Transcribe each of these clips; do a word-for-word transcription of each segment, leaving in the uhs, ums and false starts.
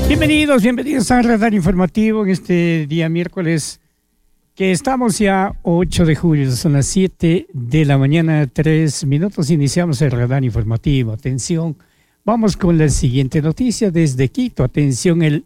Bienvenidos, bienvenidos al Radar Informativo en este día miércoles, que estamos ya ocho de julio, son las siete de la mañana, tres minutos, iniciamos el Radar Informativo. Atención, vamos con la siguiente noticia desde Quito. Atención, el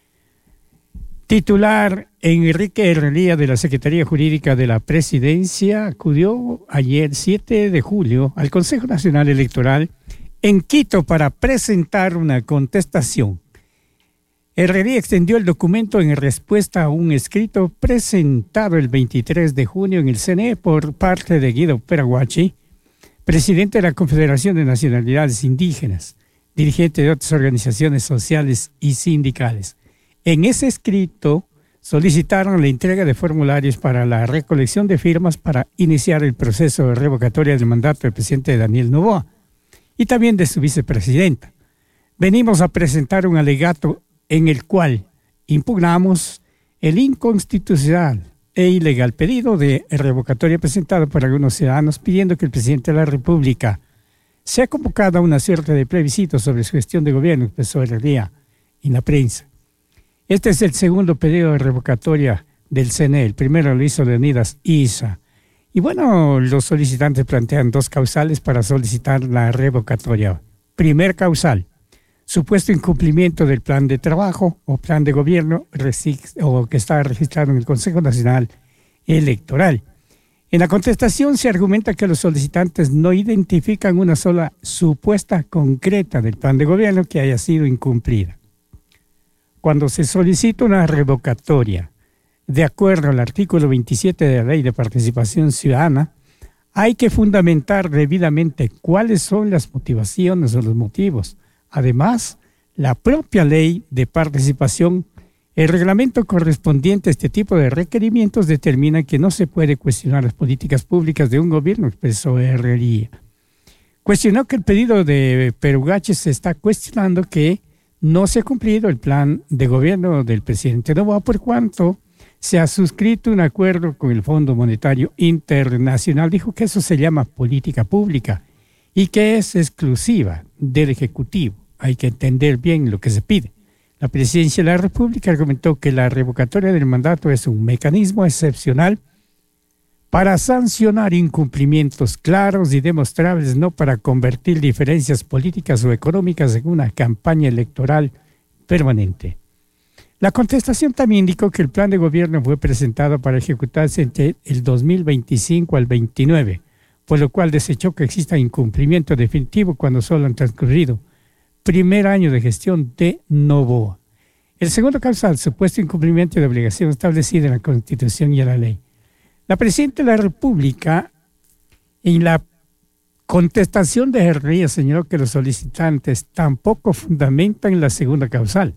titular Enrique Herrería de la Secretaría Jurídica de la Presidencia acudió ayer siete de julio al Consejo Nacional Electoral en Quito para presentar una contestación. Herrería extendió el documento en respuesta a un escrito presentado el veintitrés de junio en el C N E por parte de Guido Peraguachi, presidente de la Confederación de Nacionalidades Indígenas, dirigente de otras organizaciones sociales y sindicales. En ese escrito solicitaron la entrega de formularios para la recolección de firmas para iniciar el proceso de revocatoria del mandato del presidente Daniel Noboa y también de su vicepresidenta. Venimos a presentar un alegato en el cual impugnamos el inconstitucional e ilegal pedido de revocatoria presentado por algunos ciudadanos pidiendo que el presidente de la República sea convocado a una suerte de plebiscito sobre su gestión de gobierno, expresó Herrería en la prensa. Este es el segundo pedido de revocatoria del C N E. El primero lo hizo Leonidas Issa. Y bueno, los solicitantes plantean dos causales para solicitar la revocatoria. Primer causal: supuesto incumplimiento del plan de trabajo o plan de gobierno o que está registrado en el Consejo Nacional Electoral. En la contestación se argumenta que los solicitantes no identifican una sola supuesta concreta del plan de gobierno que haya sido incumplida. Cuando se solicita una revocatoria, de acuerdo al artículo veintisiete de la Ley de Participación Ciudadana, hay que fundamentar debidamente cuáles son las motivaciones o los motivos. Además, la propia ley de participación, el reglamento correspondiente a este tipo de requerimientos determina que no se puede cuestionar las políticas públicas de un gobierno, expresó Herrería. Cuestionó que el pedido de Peraguachi se está cuestionando que no se ha cumplido el plan de gobierno del presidente Noboa por cuanto se ha suscrito un acuerdo con el Fondo Monetario Internacional. Dijo que eso se llama política pública y que es exclusiva del Ejecutivo. Hay que entender bien lo que se pide. La Presidencia de la República argumentó que la revocatoria del mandato es un mecanismo excepcional para sancionar incumplimientos claros y demostrables, no para convertir diferencias políticas o económicas en una campaña electoral permanente. La contestación también indicó que el plan de gobierno fue presentado para ejecutarse entre el dos mil veinticinco al veintinueve, por lo cual desechó que exista incumplimiento definitivo cuando solo han transcurrido primer año de gestión de Noboa. El segundo causal, supuesto incumplimiento de obligación establecida en la Constitución y en la ley. La Presidenta de la República, en la contestación de Herrería, señaló que los solicitantes tampoco fundamentan la segunda causal.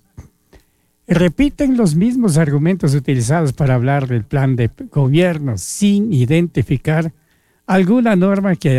Repiten los mismos argumentos utilizados para hablar del plan de gobierno sin identificar alguna norma que haya